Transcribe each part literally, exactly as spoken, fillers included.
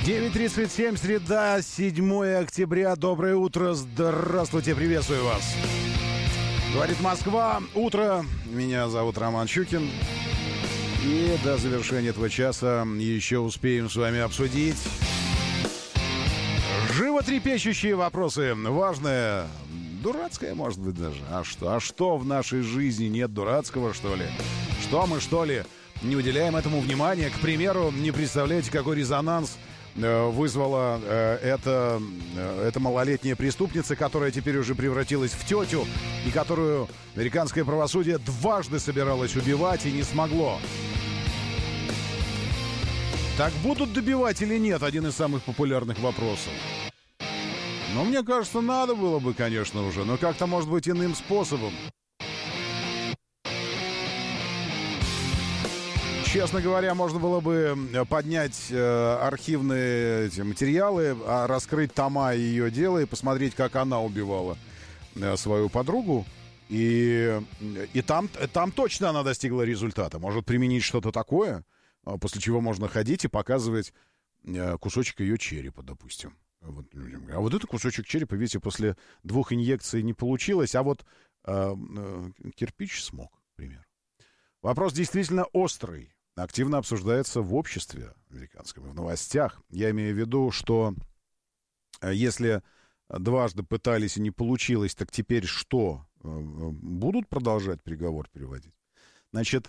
девять тридцать семь, среда, седьмое октября. Доброе утро, здравствуйте, приветствую вас. Говорит Москва, утро. Меня зовут Роман Щукин. И до завершения этого часа еще успеем с вами обсудить животрепещущие вопросы. Важное, дурацкое, может быть, даже. А что? А что в нашей жизни нет дурацкого, что ли? Что мы, что ли, не уделяем этому внимания? К примеру, не представляете, какой резонанс вызвала э, эта, э, эта малолетняя преступница, которая теперь уже превратилась в тетю, и которую американское правосудие дважды собиралось убивать и не смогло. Так будут добивать или нет? Один из самых популярных вопросов. Но мне кажется, надо было бы, конечно, уже, но как-то, может быть, иным способом. Честно говоря, можно было бы поднять э, архивные эти материалы, а раскрыть тома ее дела и посмотреть, как она убивала э, свою подругу. И, и там, там точно она достигла результата. Может применить что-то такое, после чего можно ходить и показывать э, кусочек ее черепа, допустим. Вот, а вот это кусочек черепа, видите, после двух инъекций не получилось, а вот э, э, кирпич смог, к примеру. Вопрос действительно острый. Активно обсуждается в обществе американском, в новостях. Я имею в виду, что если дважды пытались и не получилось, так теперь что? Будут продолжать приговор переводить? Значит,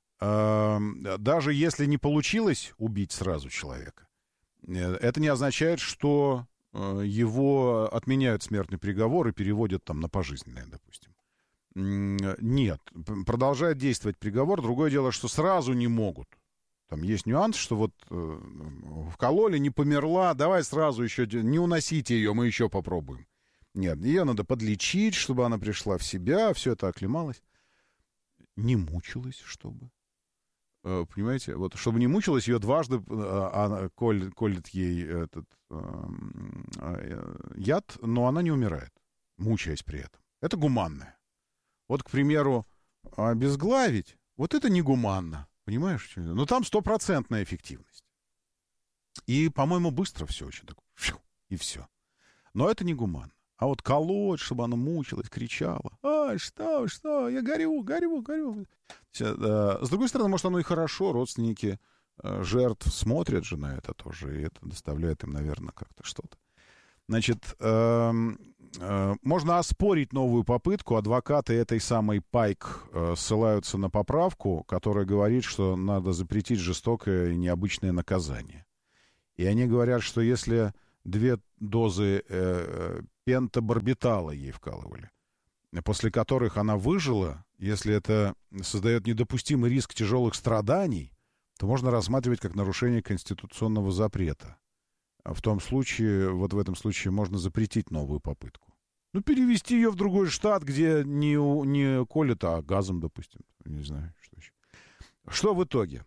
даже если не получилось убить сразу человека, это не означает, что его отменяют смертный приговор и переводят там на пожизненное, допустим. Нет, продолжает действовать приговор. Другое дело, что сразу не могут. Там есть нюанс, что вот э, вкололи, не померла, давай сразу еще, не уносите ее, мы еще попробуем. Нет, ее надо подлечить, чтобы она пришла в себя, все это оклемалось. Не мучилась, чтобы. Э, понимаете, вот чтобы не мучилась, ее дважды э, она коль, колет ей этот э, э, яд, но она не умирает, мучаясь при этом. Это гуманное. Вот, к примеру, обезглавить, вот это негуманно, понимаешь? Ну, там стопроцентная эффективность. И, по-моему, быстро все очень так, и все. Но это негуманно. А вот колоть, чтобы она мучилась, кричала, а, что, что, я горю, горю, горю. С другой стороны, может, оно и хорошо, родственники жертв смотрят же на это тоже, и это доставляет им, наверное, как-то что-то. Значит, э, э, можно оспорить новую попытку. Адвокаты этой самой Пайк э, ссылаются на поправку, которая говорит, что надо запретить жестокое и необычное наказание. И они говорят, что если две дозы э, пентабарбитала ей вкалывали, после которых она выжила, если это создает недопустимый риск тяжелых страданий, то можно рассматривать как нарушение конституционного запрета. В том случае, вот в этом случае можно запретить новую попытку. Ну, перевести ее в другой штат, где не, не колет, а газом, допустим. Не знаю, что еще. Что в итоге?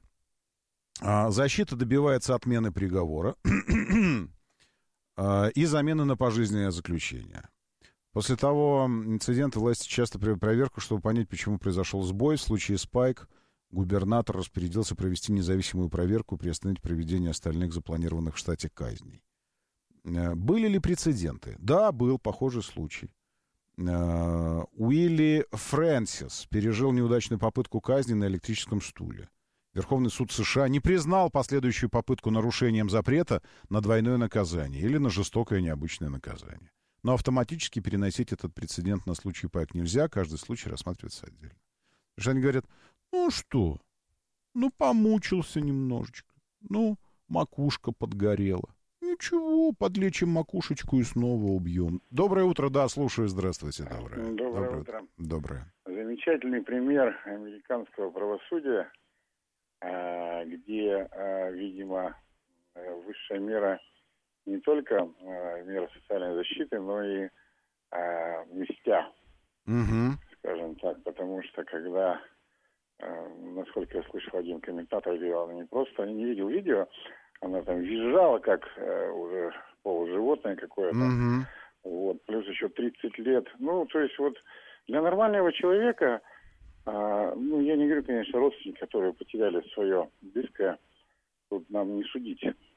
Защита добивается отмены приговора и замены на пожизненное заключение. После того инцидента власти часто провели проверку, чтобы понять, почему произошел сбой. В случае Спайк губернатор распорядился провести независимую проверку и приостановить проведение остальных запланированных в штате казней. Были ли прецеденты? Да, был похожий случай. Уилли Фрэнсис пережил неудачную попытку казни на электрическом стуле. Верховный суд США не признал последующую попытку нарушением запрета на двойное наказание или на жестокое необычное наказание. Но автоматически переносить этот прецедент на случай Пайк нельзя, каждый случай рассматривается отдельно. Потому что они говорят, ну что, ну помучился немножечко, ну макушка подгорела. Ничего, подлечим макушечку и снова убьем. Доброе утро, да, слушаю, здравствуйте. Доброе, Доброе, Доброе утро. Доброе. Замечательный пример американского правосудия, где, видимо, высшая мера не только мера социальной защиты, но и мстя, угу. скажем так, потому что когда, насколько я слышал, один комментатор говорил, она не просто, не видел видео, она там визжала, как э, уже полуживотное какое-то. Mm-hmm. Вот, плюс еще тридцать лет. Ну, то есть вот для нормального человека, э, ну, я не говорю, конечно, родственники, которые потеряли свое близкое, тут нам не судить.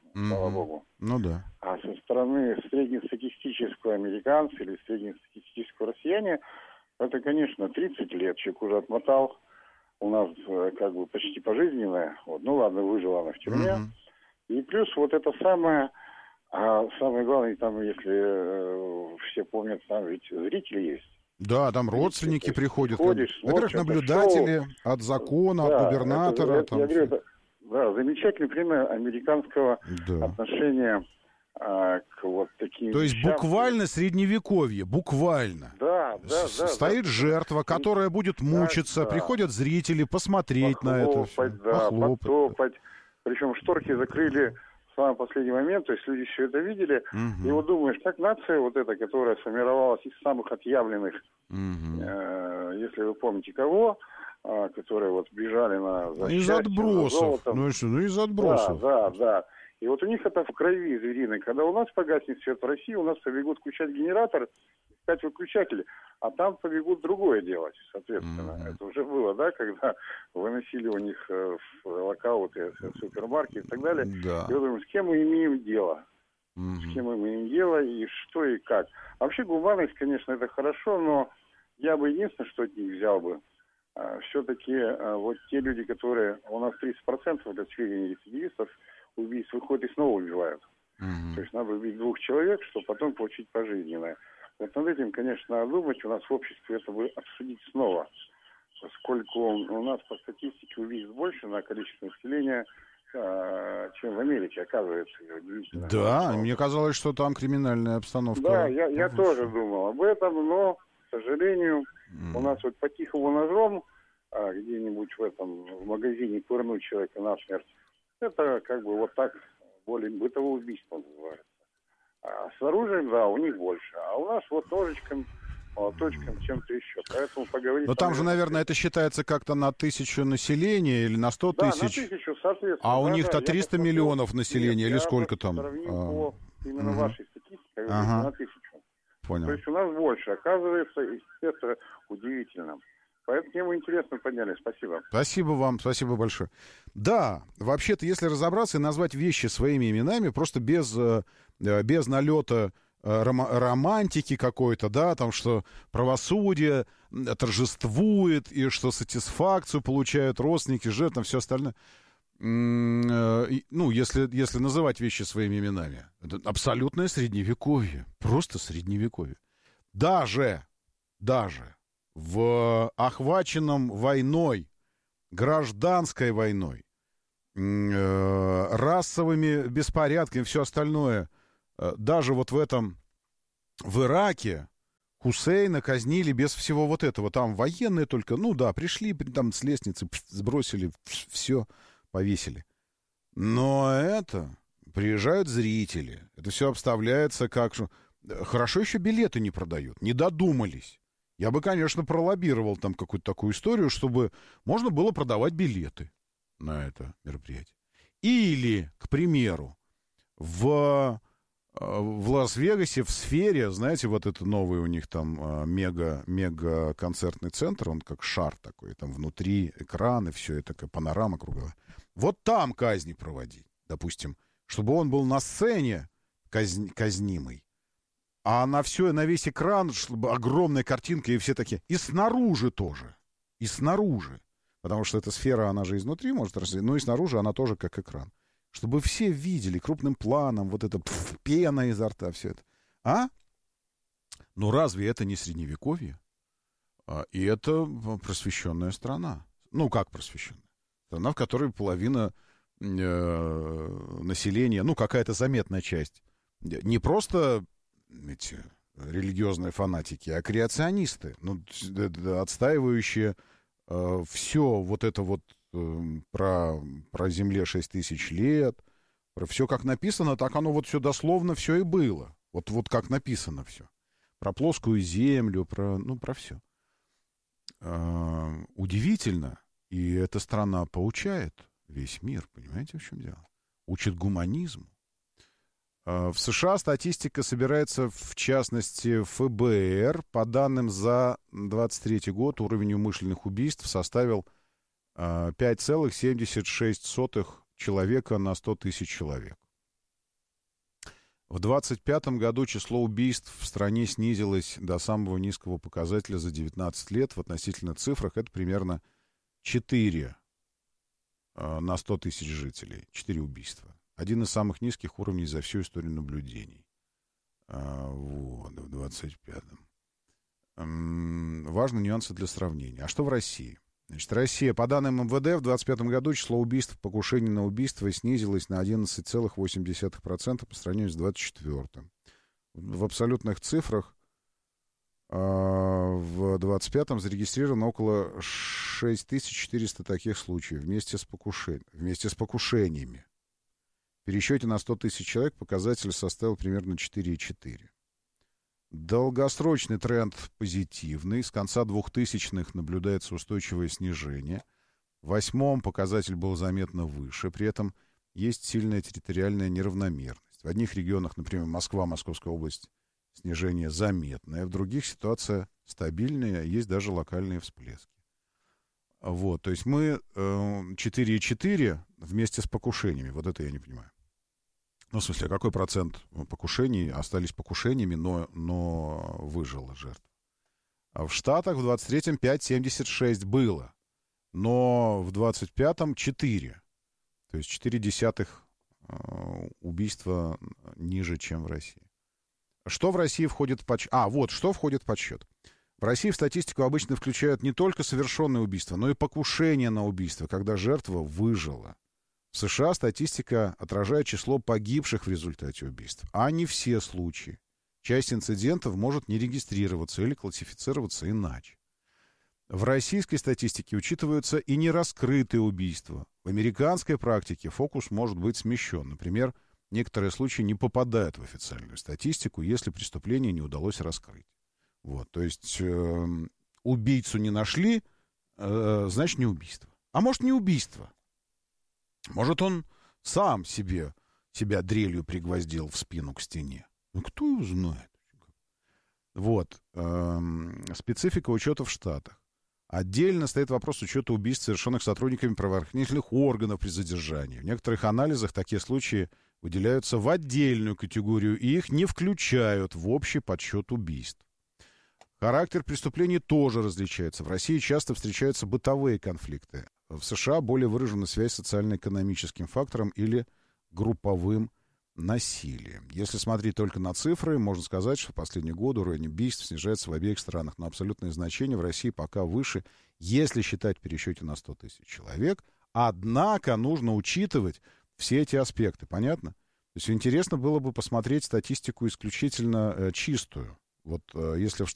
mm-hmm. слава богу. Ну да. А со стороны среднестатистического американца или среднестатистического россияне, это, конечно, тридцать лет человек уже отмотал. У нас как бы почти пожизненное. Вот. Ну ладно, выжила она в тюрьме. Mm-hmm. И плюс вот это самое, а самое главное, там, если э, все помнят, там ведь зрители есть. Да, там родственники есть, приходят. Ходишь, во-первых, наблюдатели шоу. От закона, да, от губернатора. Это, это, там я говорю, это, да, замечательный пример американского да. отношения а, к вот таким То есть вещам. Буквально средневековье, буквально. Да, да, да. Стоит да, жертва, да. которая будет мучиться, да. приходят зрители посмотреть похлопать, на это все. Да, похлопать. потопать. Причем шторки закрыли в самый последний момент, то есть люди все это видели. Угу. И вот думаешь, как нация вот эта, которая сформировалась из самых отъявленных, угу. э, если вы помните кого, э, которые вот бежали на за Из счастьем, отбросов. Ну и что, ну из отбросов. Да, да, да. И вот у них это в крови звериной. Когда у нас погаснет свет в России, у нас побегут включать генератор, искать выключатели, а там побегут другое делать, соответственно. Mm-hmm. Это уже было, да, когда выносили у них э, в локауты, в супермаркеты и так далее. Да. И вот думаю, с кем мы имеем дело? Mm-hmm. С кем мы имеем дело и что и как. Вообще гуманность, конечно, это хорошо, но я бы единственное, что от них взял бы, э, все-таки э, вот те люди, которые, у нас тридцать процентов для сведения рецидивистов, убийств выходят и снова убивают. Mm-hmm. То есть надо убить двух человек, чтобы потом получить пожизненное. Вот над этим, конечно, надо думать. У нас в обществе это бы обсудить снова. Поскольку у нас по статистике убийств больше на количество населения, чем в Америке, оказывается. Удивительно. Да, мне казалось, что там криминальная обстановка. Да, я, я тоже думал об этом, но, к сожалению, mm. у нас вот по-тихому ножом а, где-нибудь в этом в магазине пырнуть человека насмерть, это как бы вот так более бытовое убийство называется. А с оружием, да, у них больше. А у нас вот ножичком, молоточком, чем-то еще. Поэтому поговорить... Но там же, наверное, это считается как-то на тысячу населения или на сто тысяч. Да, на тысячу, соответственно. А у да, них-то да, триста миллионов населения, Нет, или сколько там? По именно угу. вашей статистике, ага. на тысячу. Понял. То есть у нас больше, оказывается, и это удивительно. Поэтому тему интересно подняли. Спасибо. Спасибо вам, спасибо большое. Да, вообще-то, если разобраться и назвать вещи своими именами, просто без, без налета ром- романтики какой-то, да, там, что правосудие торжествует, и что сатисфакцию получают родственники, жертвы, все остальное. Ну, если, если называть вещи своими именами. Это абсолютное средневековье. Просто средневековье. Даже, даже в охваченном войной, гражданской войной, э, расовыми беспорядками, все остальное, э, даже вот в этом, в Ираке Хусейна казнили без всего вот этого. Там военные только, ну да, пришли, там с лестницы сбросили, все, повесили. Но это, приезжают зрители, это все обставляется как... Хорошо еще билеты не продают, не додумались. Я бы, конечно, пролоббировал там какую-то такую историю, чтобы можно было продавать билеты на это мероприятие. Или, к примеру, в, в Лас-Вегасе, в Сфере, знаете, вот это новый у них там мега, мега-концертный центр, он как шар такой, там внутри экраны, все это, такая панорама круговая. Вот там казни проводить, допустим, чтобы он был на сцене казнь, казнимый. А на все, на весь экран огромная картинка, и все такие. И снаружи тоже. И снаружи. Потому что эта сфера, она же изнутри может расти, но и снаружи она тоже как экран. Чтобы все видели крупным планом вот это пф, пена изо рта, все это. А? Ну разве это не средневековье? А, и это просвещенная страна. Ну как просвещенная? Страна, в которой половина э, населения, ну какая-то заметная часть, не просто... эти религиозные фанатики, а креационисты, ну, отстаивающие э, все вот это вот э, про, про Земле шесть тысяч лет, про все как написано, так оно вот все дословно все и было. Вот, вот как написано все. Про плоскую Землю, про, ну, про все. Э, удивительно, и эта страна поучает весь мир, понимаете, в чем дело? Учит гуманизму. В США статистика собирается, в частности, эф бэ эр. По данным за двадцать третий год уровень умышленных убийств составил пять целых семьдесят шесть сотых человека на сто тысяч человек. В двадцать пятом году число убийств в стране снизилось до самого низкого показателя за девятнадцать лет. В относительных цифрах это примерно четыре э, на сто тысяч жителей. четыре убийства. Один из самых низких уровней за всю историю наблюдений. Э, вот, в двадцать пятом. Эм, важны нюансы для сравнения. А что в России? Значит, Россия, по данным эм вэ дэ, в двадцать пятом году число убийств, покушений на убийство снизилось на одиннадцать целых восемь десятых процента по сравнению с двадцать четвёртым. В абсолютных цифрах э, в двадцать пятом зарегистрировано около шесть тысяч четыреста таких случаев вместе с, покушен... вместе с покушениями. В пересчете на сто тысяч человек показатель составил примерно четыре целых четыре десятых. Долгосрочный тренд позитивный. С конца двухтысячных наблюдается устойчивое снижение. В восьмом показатель был заметно выше. При этом есть сильная территориальная неравномерность. В одних регионах, например, Москва, Московская область, снижение заметное. В других ситуация стабильная. Есть даже локальные всплески. Вот, то есть мы э, четыре целых четыре десятых вместе с покушениями. Вот это я не понимаю. Ну, в смысле, какой процент покушений остались покушениями, но, но выжило жертв? А в Штатах в двадцать третьем пять целых семьдесят шесть было, но в двадцать пятом четыре. То есть четыре десятых убийства ниже, чем в России. Что в России входит в подсчет? А, вот, что входит в подсчет. В России в статистику обычно включают не только совершенные убийства, но и покушение на убийство, когда жертва выжила. В США статистика отражает число погибших в результате убийств, а не все случаи. Часть инцидентов может не регистрироваться или классифицироваться иначе. В российской статистике учитываются и нераскрытые убийства. В американской практике фокус может быть смещен. Например, некоторые случаи не попадают в официальную статистику, если преступление не удалось раскрыть. Вот, то есть э, убийцу не нашли, э, значит, не убийство. А может, не убийство. Может, он сам себе, себя дрелью пригвоздил в спину к стене. Ну, кто его знает? Вот. Эм, специфика учета в Штатах. Отдельно стоит вопрос учета убийств, совершенных сотрудниками правоохранительных органов при задержании. В некоторых анализах такие случаи выделяются в отдельную категорию, и их не включают в общий подсчет убийств. Характер преступлений тоже различается. В России часто встречаются бытовые конфликты. В США более выражена связь с социально-экономическим фактором или групповым насилием. Если смотреть только на цифры, можно сказать, что в последние годы уровень убийств снижается в обеих странах. Но абсолютное значение в России пока выше, если считать в пересчете на сто тысяч человек. Однако нужно учитывать все эти аспекты. Понятно? То есть интересно было бы посмотреть статистику исключительно э, чистую. Вот э, если в